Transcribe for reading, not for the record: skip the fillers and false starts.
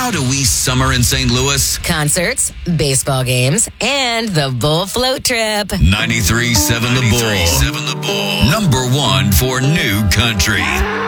How do we summer in St. Louis? Concerts, baseball games, and the Bull Float Trip. 93.7 The Bull. Number one for new country.